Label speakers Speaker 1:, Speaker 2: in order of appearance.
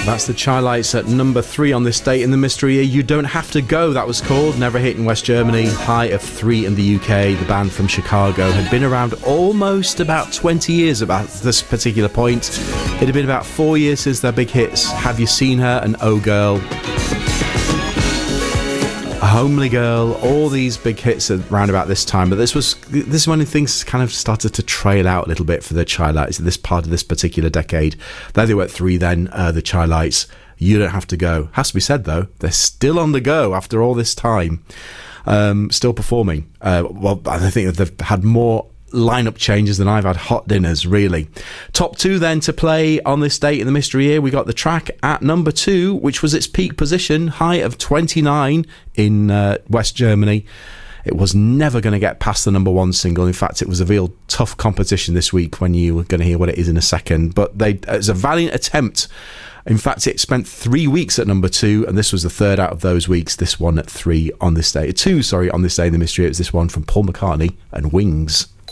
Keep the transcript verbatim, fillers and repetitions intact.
Speaker 1: That's the Chi-Lites at number three on this date in the mystery year. You Don't Have to Go, that was called. Never hit in West Germany. High of three in the U K. The band from Chicago had been around almost about twenty years about this particular point. It had been about four years since their big hits, Have You Seen Her and Oh Girl. Homely Girl, all these big hits around about this time, but this was this is when things kind of started to trail out a little bit for the Chi-Lites in this part of this particular decade. There they were at three then, uh, the Chi-Lites. You Don't Have to Go. Has to be said though, they're still on the go after all this time, um, still performing. Uh, well, I think they've had more lineup changes than I've had hot dinners, really. Top two then to play on this date in the mystery year. We got the track at number two, which was its peak position, high of twenty-nine in uh, West Germany. It was never going to get past the number one single. In fact, it was a real tough competition this week when you were going to hear what it is in a second. But they, it was a valiant attempt. In fact, it spent three weeks at number two, and this was the third out of those weeks. This one at three on this day. Two, sorry, on this day in the mystery. It was this one from Paul McCartney and Wings.